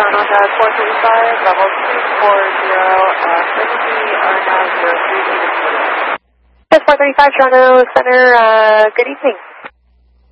on the 435, level 240, frequency now 038. 435 Toronto Center, good evening.